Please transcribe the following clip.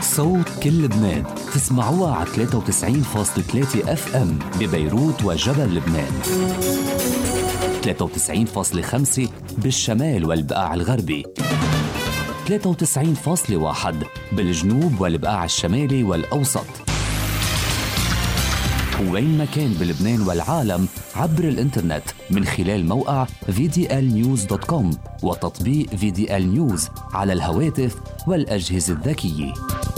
صوت كل لبنان تسمعوها على 93.3 FM ببيروت وجبل لبنان، 93.5 بالشمال والبقاع الغربي، 93.1 بالجنوب والبقاع الشمالي والأوسط، وين ما كان بلبنان والعالم عبر الإنترنت من خلال موقع VDLnews.com وتطبيق VDL News على الهواتف والأجهزة الذكية.